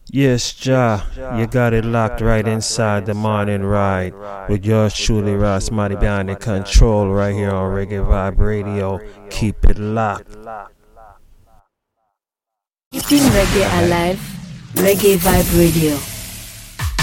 Yes, Ja, you got it locked right inside the morning ride with yours truly, Ross Marty behind the control right here on Reggae Vibe Radio. Keep it locked. Keeping reggae alive, Reggae Vibe Radio.